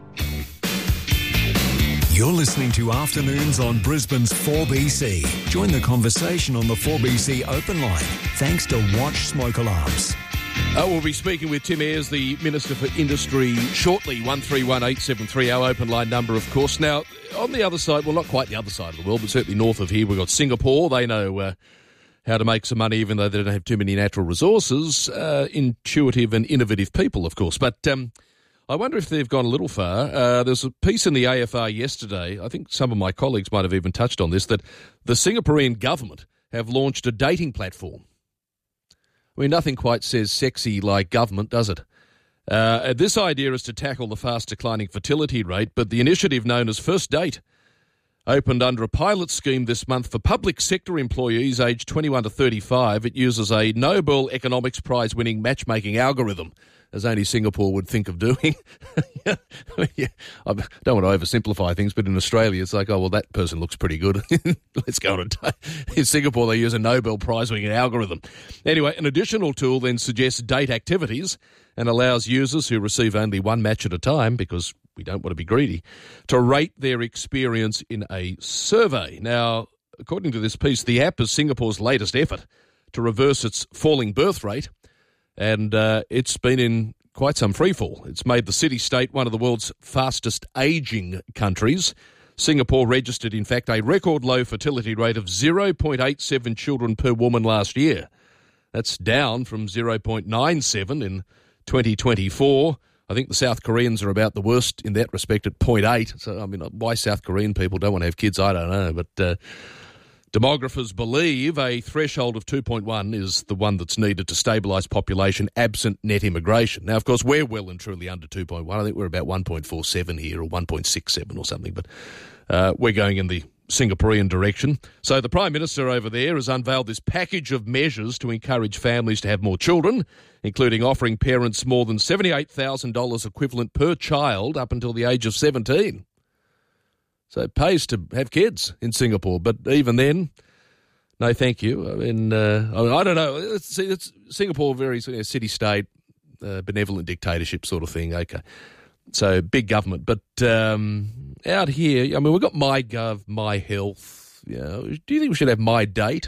You're listening to Afternoons on Brisbane's four B C. Join the conversation on the four B C open line, thanks to Watch Smoke Alarms. Uh, we'll be speaking with Tim Ayres, the Minister for Industry, shortly. one three one eight seven three, our open line number, of course. Now, on the other side, well, not quite the other side of the world, but certainly north of here, we've got Singapore. They know uh, how to make some money, even though they don't have too many natural resources. Uh, intuitive and innovative people, of course. But um, I wonder if they've gone a little far. Uh, there's a piece in the A F R yesterday, I think some of my colleagues might have even touched on this, that the Singaporean government have launched a dating platform. I mean, nothing quite says sexy like government, does it? Uh, this idea is to tackle the fast declining fertility rate, but the initiative known as First Date opened under a pilot scheme this month for public sector employees aged twenty-one to thirty-five. It uses a Nobel Economics Prize winning matchmaking algorithm, as only Singapore would think of doing. yeah. I don't want to oversimplify things, but in Australia it's like, oh, well, that person looks pretty good. Let's go on a date. In Singapore they use a Nobel Prize-winning algorithm. Anyway, an additional tool then suggests date activities and allows users who receive only one match at a time, because we don't want to be greedy, to rate their experience in a survey. Now, according to this piece, the app is Singapore's latest effort to reverse its falling birth rate, and uh, it's been in quite some freefall. It's made the city-state one of the world's fastest ageing countries. Singapore registered, in fact, a record low fertility rate of zero point eight seven children per woman last year. That's down from zero point nine seven in twenty twenty-four. I think the South Koreans are about the worst in that respect at zero point eight. So, I mean, why South Korean people don't want to have kids, I don't know. But uh, demographers believe a threshold of two point one is the one that's needed to stabilise population absent net immigration. Now, of course, we're well and truly under two point one. I think we're about one point four seven here, or one point six seven or something. But uh, we're going in the Singaporean direction. So the Prime Minister over there has unveiled this package of measures to encourage families to have more children, including offering parents more than seventy-eight thousand dollars equivalent per child up until the age of seventeen. So it pays to have kids in Singapore, but even then, No, thank you. I mean, uh, I, mean I don't know. It's, see, it's Singapore, very you know, city-state, uh, benevolent dictatorship sort of thing. Okay, so big government, but um, out here, I mean, we've got MyGov, My Health. You know, do you think we should have My Date?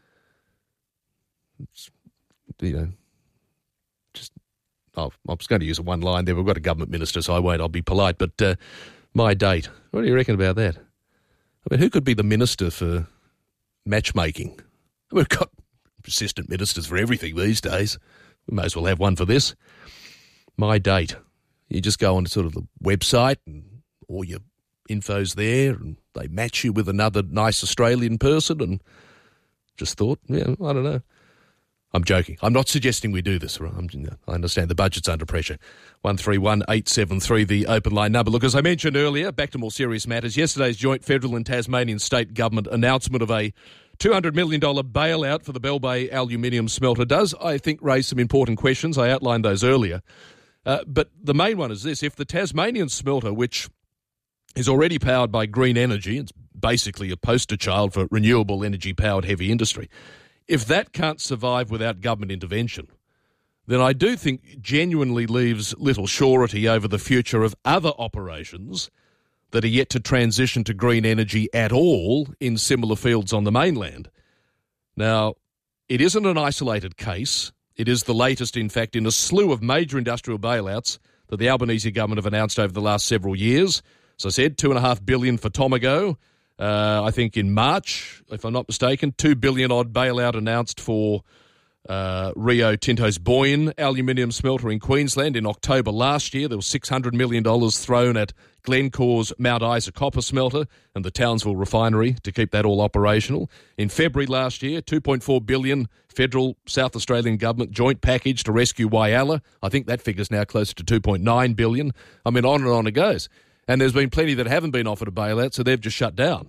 It's, you know, just oh, I was going to use a one line there. We've got a government minister, so I won't. I'll be polite, but uh, My Date. What do you reckon about that? I mean, who could be the minister for matchmaking? We've got assistant ministers for everything these days. We may as well have one for this. My Date. You just go on to sort of the website and all your info's there and they match you with another nice Australian person and just thought, yeah, I don't know. I'm joking. I'm not suggesting we do this. I'm, I understand the budget's under pressure. one three one eight seven three, the open line number. Look, as I mentioned earlier, back to more serious matters. Yesterday's joint federal and Tasmanian state government announcement of a two hundred million dollars bailout for the Bell Bay aluminium smelter does, I think, raise some important questions. I outlined those earlier. Uh, but the main one is this. If the Tasmanian smelter, which is already powered by green energy, it's basically a poster child for renewable energy-powered heavy industry, if that can't survive without government intervention, then I do think genuinely leaves little surety over the future of other operations that are yet to transition to green energy at all in similar fields on the mainland. Now, it isn't an isolated case. It is the latest, in fact, in a slew of major industrial bailouts that the Albanese government have announced over the last several years. As I said, two point five billion dollars for Tomago. Uh, I think in March, if I'm not mistaken, two billion dollars odd bailout announced for uh, Rio Tinto's Boyne aluminium smelter in Queensland. In October last year, there was six hundred million dollars thrown at Glencore's Mount Isa copper smelter and the Townsville refinery to keep that all operational. In February last year, two point four billion dollars federal South Australian government joint package to rescue Whyalla. I think that figure's now closer to two point nine billion dollars. I mean, on and on it goes. And there's been plenty that haven't been offered a bailout, so they've just shut down.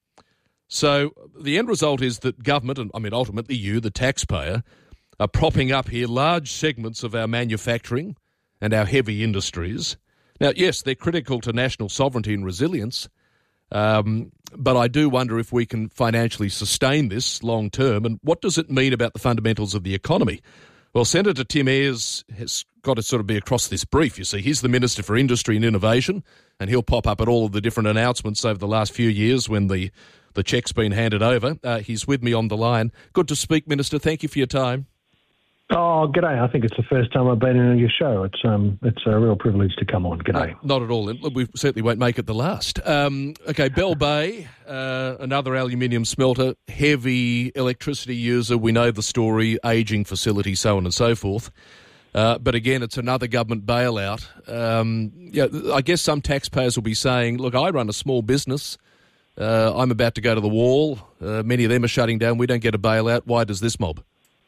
So the end result is that government, and I mean ultimately you, the taxpayer, are propping up here large segments of our manufacturing and our heavy industries. Now, yes, they're critical to national sovereignty and resilience, um, but I do wonder if we can financially sustain this long term, and what does it mean about the fundamentals of the economy? Well, Senator Tim Ayres has got to sort of be across this brief, you see. He's the Minister for Industry and Innovation, and he'll pop up at all of the different announcements over the last few years when the, the check's been handed over. Uh, he's with me on the line. Good to speak, Minister. Thank you for your time. Oh, g'day. I think it's the first time I've been in your show. It's um, it's a real privilege to come on. G'day. No, not at all. We certainly won't make it the last. Um, okay, Bell Bay, uh, another aluminium smelter, heavy electricity user. We know the story, ageing facility, so on and so forth. Uh, but again, it's another government bailout. Um, yeah, I guess some taxpayers will be saying, look, I run a small business. Uh, I'm about to go to the wall. Uh, many of them are shutting down. We don't get a bailout. Why does this mob?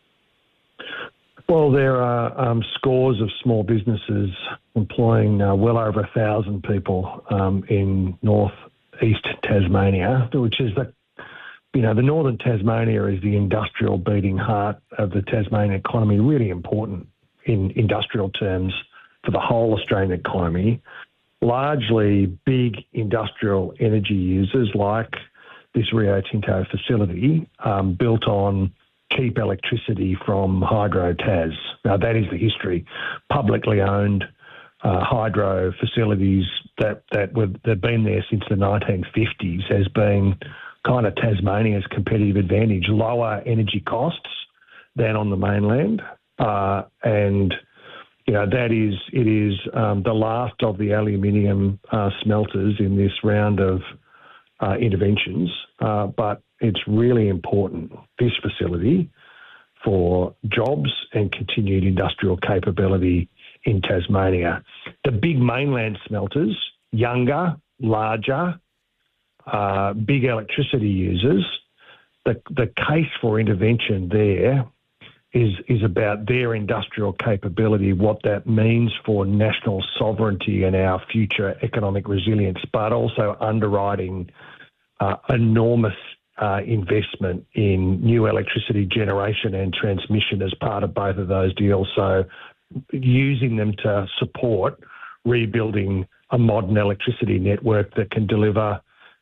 Well, there are um, scores of small businesses employing uh, well over a thousand people um, in north-east Tasmania, which is the, you know, the northern Tasmania is the industrial beating heart of the Tasmanian economy, really important in industrial terms for the whole Australian economy. Largely big industrial energy users like this Rio Tinto facility um, built on cheap electricity from Hydro Tas. Now, that is the history. Publicly owned uh, hydro facilities that, that were, that have been there since the nineteen fifties has been kind of Tasmania's competitive advantage. Lower energy costs than on the mainland. Uh, and, you know, that is, it is um, the last of the aluminium uh, smelters in this round of uh, interventions. Uh, but it's really important, this facility, for jobs and continued industrial capability in Tasmania. The big mainland smelters, younger, larger, uh, big electricity users, the, the case for intervention there is, is about their industrial capability, what that means for national sovereignty and our future economic resilience, but also underwriting uh, enormous Uh, investment in new electricity generation and transmission as part of both of those deals. So using them to support rebuilding a modern electricity network that can deliver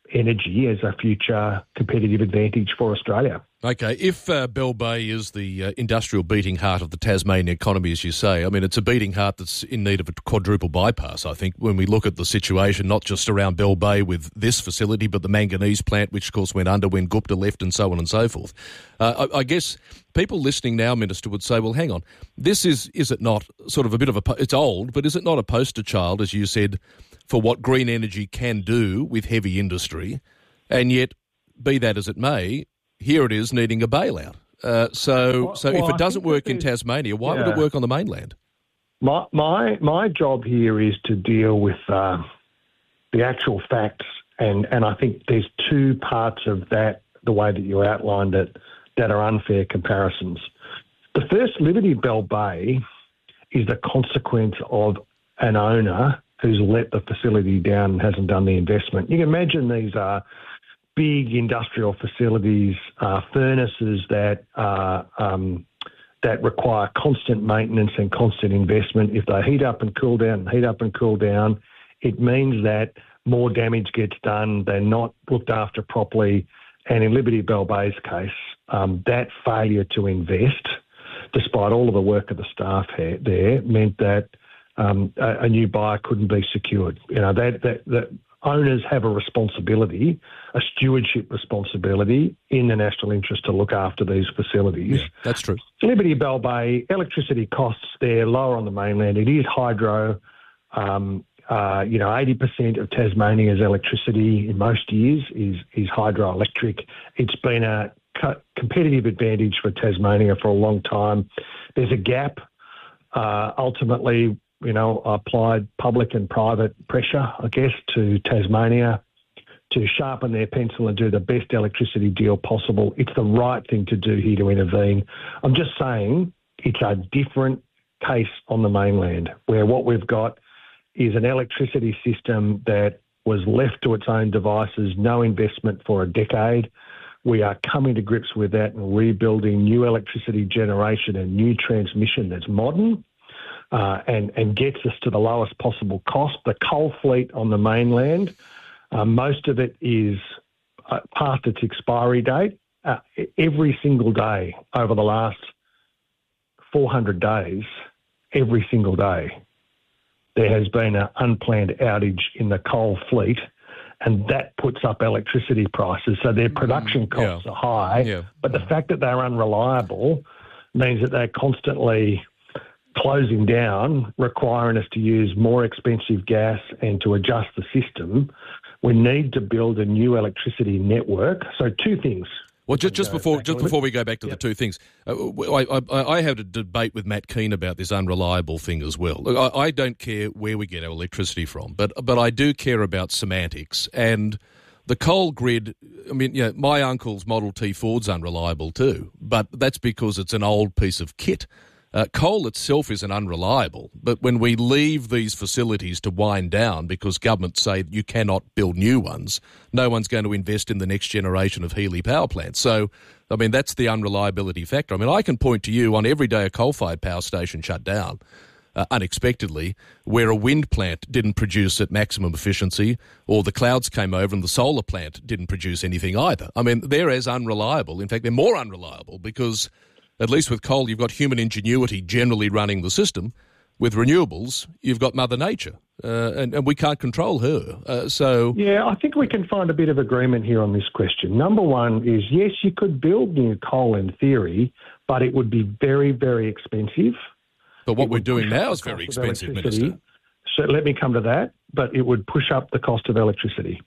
energy as a future competitive advantage for Australia. Okay, if uh, Bell Bay is the uh, industrial beating heart of the Tasmanian economy, as you say, I mean, it's a beating heart that's in need of a quadruple bypass, I think, when we look at the situation, not just around Bell Bay with this facility, but the manganese plant, which, of course, went under when Gupta left and so on and so forth. Uh, I, I guess people listening now, Minister, would say, well, hang on, this is, is it not sort of a bit of a, it's old, but is it not a poster child, as you said, for what green energy can do with heavy industry? And yet, be that as it may, here it is needing a bailout. Uh, so, well, so well, if it doesn't work in Tasmania, why yeah. would it work on the mainland? My my my job here is to deal with uh, the actual facts, and, and I think there's two parts of that, the way that you outlined it, that are unfair comparisons. The first, Liberty Bell Bay, is the consequence of an owner who's let the facility down and hasn't done the investment. You can imagine these are big industrial facilities, uh, furnaces that uh, um, that require constant maintenance and constant investment. If they heat up and cool down and heat up and cool down, it means that more damage gets done. They're not looked after properly. And in Liberty Bell Bay's case, um, that failure to invest, despite all of the work of the staff there, meant that um, a, a new buyer couldn't be secured. You know, that that that. Owners have a responsibility, a stewardship responsibility in the national interest to look after these facilities. Yeah, that's true. Liberty Bell Bay, electricity costs there lower on the mainland. It is hydro. Um, uh, you know, eighty percent of Tasmania's electricity in most years is, is hydroelectric. It's been a co- competitive advantage for Tasmania for a long time. There's a gap, uh, ultimately. You know, applied public and private pressure, I guess, to Tasmania to sharpen their pencil and do the best electricity deal possible. It's the right thing to do here to intervene. I'm just saying it's a different case on the mainland, where what we've got is an electricity system that was left to its own devices, no investment for a decade. We are coming to grips with that and rebuilding new electricity generation and new transmission that's modern. Uh, and, and gets us to the lowest possible cost. The coal fleet on the mainland, uh, most of it is uh, past its expiry date. Uh, every single day over the last four hundred days, every single day, there has been an unplanned outage in the coal fleet, and that puts up electricity prices. So their production costs yeah. are high, yeah. but the fact that they're unreliable means that they're constantly closing down, requiring us to use more expensive gas and to adjust the system. We need to build a new electricity network. So two things. Well, just, just before just before we go back to yep. the two things, uh, I, I, I had a debate with Matt Keane about this unreliable thing as well. Look, I, I don't care where we get our electricity from, but but I do care about semantics. And the coal grid, I mean, you know, my uncle's Model T Ford's unreliable too, but that's because it's an old piece of kit. Uh, coal itself isn't unreliable, but when we leave these facilities to wind down because governments say you cannot build new ones, no one's going to invest in the next generation of Healy power plants. So, I mean, that's the unreliability factor. I mean, I can point to you on every day a coal-fired power station shut down uh, unexpectedly, where a wind plant didn't produce at maximum efficiency, or the clouds came over and the solar plant didn't produce anything either. I mean, they're as unreliable. In fact, they're more unreliable because at least with coal, you've got human ingenuity generally running the system. With renewables, you've got Mother Nature, uh, and, and we can't control her. Uh, so, yeah, I think we can find a bit of agreement here on this question. Number one is, yes, you could build new coal in theory, but it would be very, very expensive. But what we're doing now is very expensive, Minister. So let me come to that. But it would push up the cost of electricity,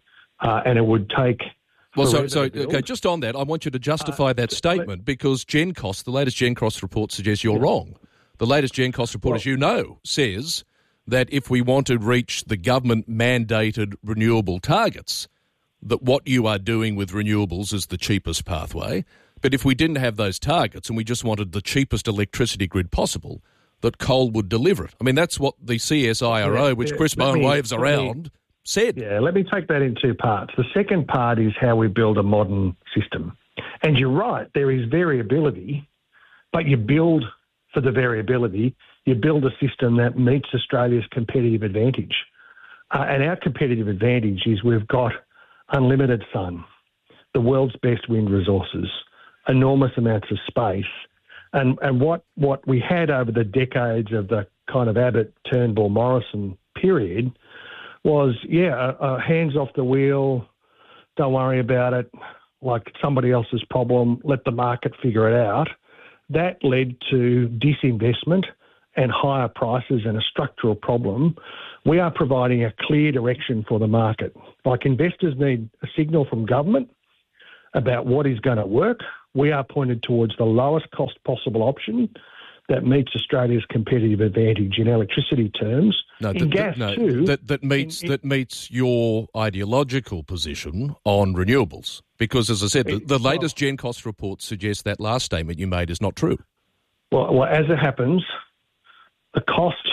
uh, and it would take... Well, so, so okay, just on that, I want you to justify uh, that statement because GenCost, the latest GenCost report suggests you're yeah. wrong. The latest GenCost report, well, as you know, says that if we want to reach the government-mandated renewable targets, that what you are doing with renewables is the cheapest pathway. But if we didn't have those targets and we just wanted the cheapest electricity grid possible, that coal would deliver it. I mean, that's what the C S I R O, yeah, which yeah, Chris Bowen waves around... Me, said. Yeah, let me take that in two parts. The second part is how we build a modern system. And you're right, there is variability, but you build for the variability, you build a system that meets Australia's competitive advantage. Uh, and our competitive advantage is we've got unlimited sun, the world's best wind resources, enormous amounts of space. And and what, what we had over the decades of the kind of Abbott, Turnbull, Morrison period was, yeah, a, a hands off the wheel, don't worry about it, like somebody else's problem, let the market figure it out. That led to disinvestment and higher prices and a structural problem. We are providing a clear direction for the market. Like investors need a signal from government about what is going to work. We are pointed towards the lowest cost possible option that meets Australia's competitive advantage in electricity terms. No, in that, gas no, too. That, that meets in, in, that meets your ideological position on renewables. Because, as I said, the, the latest Gen Cost report suggests that last statement you made is not true. Well, well, as it happens, the cost,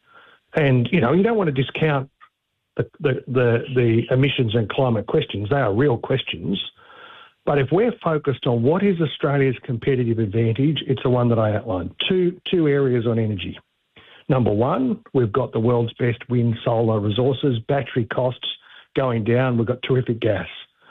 and you know, you don't want to discount the the, the, the emissions and climate questions. They are real questions. But if we're focused on what is Australia's competitive advantage, it's the one that I outlined. Two two areas on energy. Number one, we've got the world's best wind, solar resources, battery costs going down. We've got terrific gas.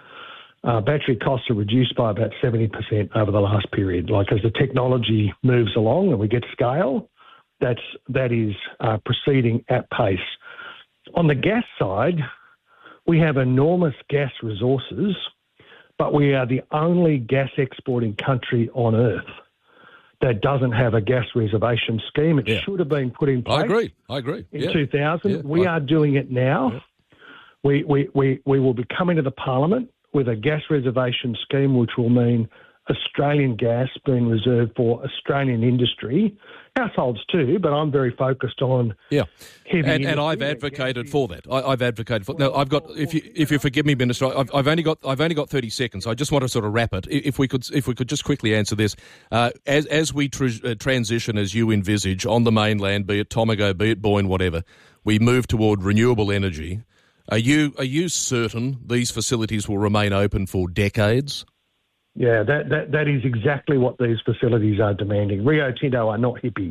Uh, battery costs are reduced by about seventy percent over the last period. Like as the technology moves along and we get scale, that's, that is uh, proceeding at pace. On the gas side, we have enormous gas resources, but we are the only gas exporting country on earth that doesn't have a gas reservation scheme. It yeah. should have been put in place. I agree. I agree. In yeah. two thousand. Yeah. We I... are doing it now. Yeah. We, we, we, we will be coming to the Parliament with a gas reservation scheme, which will mean Australian gas being reserved for Australian industry, households too, but I'm very focused on yeah, heavy and, and I've advocated for that. I, I've advocated for. No, I've got. If you if you forgive me, Minister, I've, I've only got I've only got thirty seconds. I just want to sort of wrap it. If we could if we could just quickly answer this, uh, as as we tr- uh, transition as you envisage on the mainland, be it Tomago, be it Boyne, whatever, we move toward renewable energy. Are you are you certain these facilities will remain open for decades? Yeah, that, that, that is exactly what these facilities are demanding. Rio Tinto are not hippies.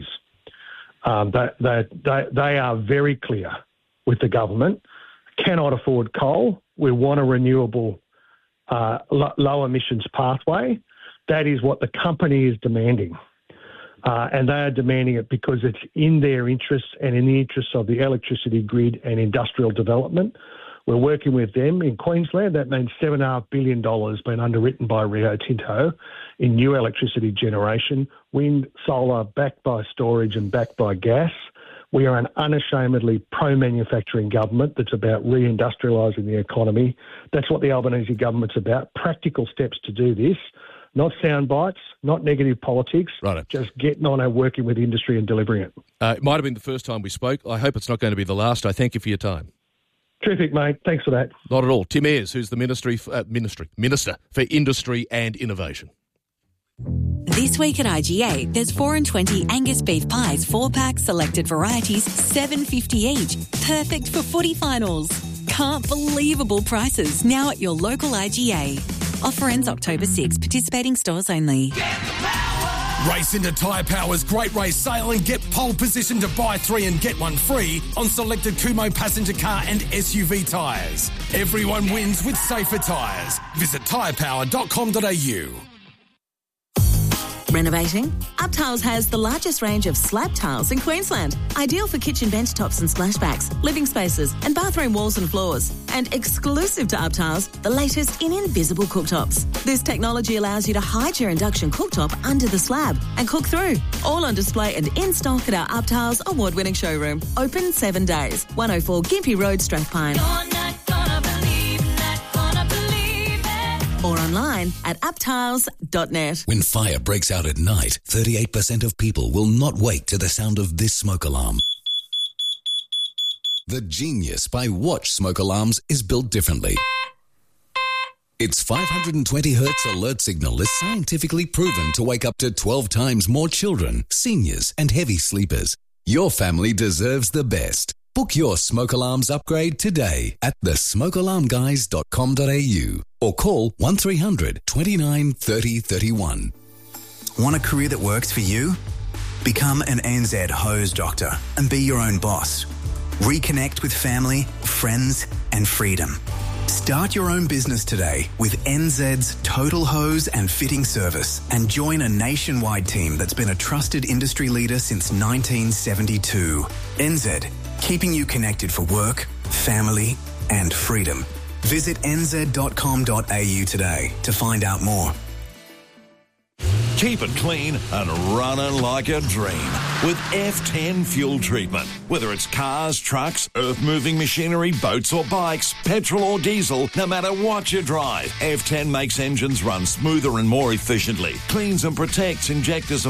Um, they, they, they, they are very clear with the government. Cannot afford coal. We want a renewable, uh, lo- low emissions pathway. That is what the company is demanding. Uh, and they are demanding it because it's in their interests and in the interests of the electricity grid and industrial development. We're working with them in Queensland. That means seven point five billion dollars being underwritten by Rio Tinto in new electricity generation, wind, solar, backed by storage and backed by gas. We are an unashamedly pro-manufacturing government that's about reindustrialising the economy. That's what the Albanese government's about, practical steps to do this, not sound bites, not negative politics, Righto. Just getting on and working with industry and delivering it. Uh, it might have been the first time we spoke. I hope it's not going to be the last. I thank you for your time. Terrific, mate. Thanks for that. Not at all. Tim Ayres, who's the Ministry, uh, Ministry Minister for Industry and Innovation. This week at I G A, there's four and twenty Angus beef pies, four pack, selected varieties, seven fifty each. Perfect for footy finals. Can't believable prices now at your local I G A. Offer ends October sixth. Participating stores only. Race into Tyre Power's Great Race Sale and get pole position to buy three and get one free on selected Kumho passenger car and S U V tyres. Everyone wins with safer tyres. Visit tyre power dot com dot a u. Renovating? UpTiles has the largest range of slab tiles in Queensland. Ideal for kitchen bench tops and splashbacks, living spaces and bathroom walls and floors. And exclusive to UpTiles, the latest in invisible cooktops. This technology allows you to hide your induction cooktop under the slab and cook through. All on display and in stock at our UpTiles award-winning showroom. Open seven days. one oh four Gympie Road, Strathpine. Or online at uptiles dot net. When fire breaks out at night, thirty-eight percent of people will not wake to the sound of this smoke alarm. The genius by Watch smoke alarms is built differently. Its five hundred twenty hertz alert signal is scientifically proven to wake up to twelve times more children, seniors, and heavy sleepers. Your family deserves the best. Book your smoke alarms upgrade today at the smoke alarm guys dot com dot a u or call one three hundred, twenty-nine, thirty, thirty-one. Want a career that works for you? Become an N Z hose doctor and be your own boss. Reconnect with family, friends, and freedom. Start your own business today with N Z's Total Hose and Fitting Service and join a nationwide team that's been a trusted industry leader since nineteen seventy-two. N Z, keeping you connected for work, family and freedom. Visit n z dot com dot a u today to find out more. Keep it clean and running like a dream with F ten fuel treatment. Whether it's cars, trucks, earth-moving machinery, boats or bikes, petrol or diesel, no matter what you drive, F ten makes engines run smoother and more efficiently, cleans and protects injectors